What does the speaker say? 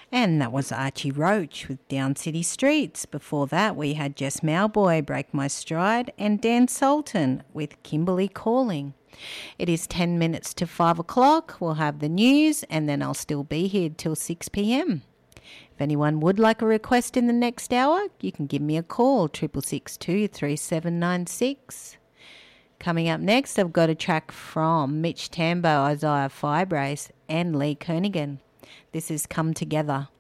And that was Archie Roach with Down City Streets. Before that, we had Jess Mowboy, Break My Stride, and Dan Sultan with Kimberly Calling. It is 10 minutes to 5 o'clock. We'll have the news, and then I'll still be here till 6 p.m. If anyone would like a request in the next hour, you can give me a call, 662 3796. Coming up next, I've got a track from Mitch Tambo, Isaiah Firebrace, and Lee Kernaghan. This is Come Together.